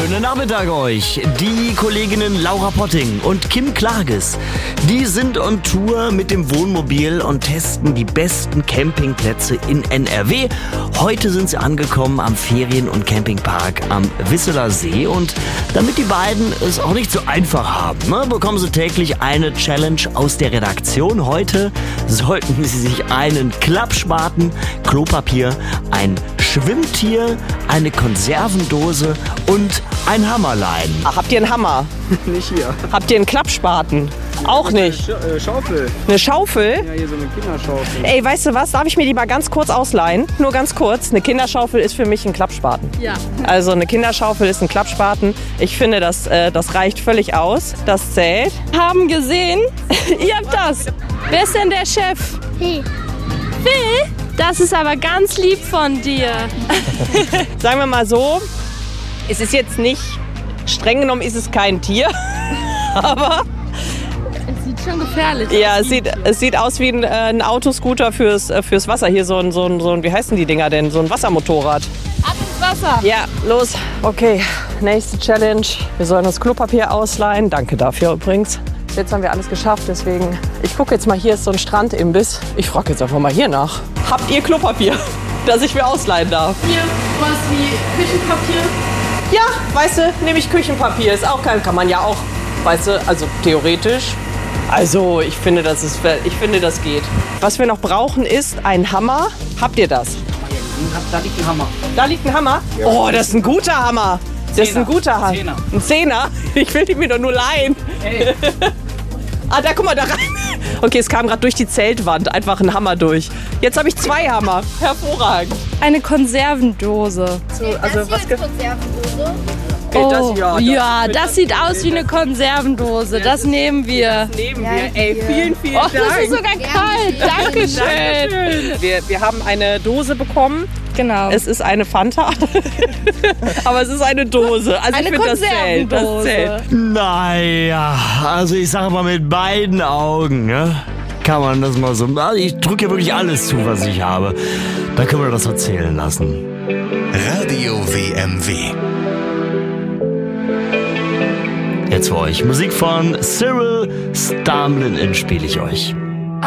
Schönen Nachmittag euch. Die Kolleginnen Laura Potting und Kim Klages, die sind on Tour mit dem Wohnmobil und testen die besten Campingplätze in NRW. Heute sind sie angekommen am Ferien- und Campingpark am Wisseler See. Und damit die beiden es auch nicht so einfach haben, bekommen sie täglich eine Challenge aus der Redaktion. Heute sollten sie sich einen Klappspaten, Klopapier, ein Schwimmtier, eine Konservendose und ein Hammer leihen. Ach, habt ihr einen Hammer? Nicht hier. Habt ihr einen Klappspaten? Auch nicht. Schaufel. Eine Schaufel? Ja, hier so eine Kinderschaufel. Ey, weißt du was? Darf ich mir die mal ganz kurz ausleihen? Nur ganz kurz. Eine Kinderschaufel ist für mich ein Klappspaten. Ja. Also eine Kinderschaufel ist ein Klappspaten. Ich finde, das reicht völlig aus. Das zählt. Haben gesehen, ihr habt das. Wer ist denn der Chef? Hey. Phil? Das ist aber ganz lieb von dir. Sagen wir mal so, es ist jetzt nicht, streng genommen ist es kein Tier, aber Es sieht schon gefährlich ja, aus. es sieht aus wie ein Autoscooter fürs Wasser. Hier so ein, wie heißen die Dinger denn? So ein Wassermotorrad. Ab ins Wasser. Ja, los. Okay, nächste Challenge. Wir sollen das Klopapier ausleihen. Danke dafür übrigens. Jetzt haben wir alles geschafft, deswegen, ich gucke jetzt mal, hier ist so ein Strandimbiss. Ich frage jetzt einfach mal hier nach. Habt ihr Klopapier, das ich mir ausleihen darf? Hier, was wie Küchenpapier. Ja, weißt du, nehme ich Küchenpapier. Ist auch kein, kann man ja auch, weißt du, also theoretisch. Also, ich finde, das geht. Was wir noch brauchen, ist ein Hammer. Habt ihr das? Da liegt ein Hammer. Da liegt ein Hammer? Ja. Oh, das ist ein guter Hammer. Das ist ein guter Hammer. Ein Zehner? Ich will die mir doch nur leihen. Hey. Ah, da, guck mal, da rein. Okay, es kam gerade durch die Zeltwand einfach ein Hammer durch. Jetzt habe ich 2 Hammer. Hervorragend. Eine Konservendose. Also, was Konservendose? Das sieht aus wie eine Konservendose. Das nehmen wir. nehmen wir. Ey, vielen Oh, Dank. das ist sogar kalt. Dankeschön. Wir haben eine Dose bekommen. Genau. Es ist eine Fanta. Aber es ist eine Dose. Also Eine ich finde, das zählt. Das zählt. Konservendose. Naja, also ich sage mal mit beiden Augen, ne? Kann man das mal so... Also ich drücke ja wirklich alles zu, was ich habe. Da können wir das so zählen lassen. Radio WMW. Jetzt für euch Musik von Cyril Stamlin spiele ich euch.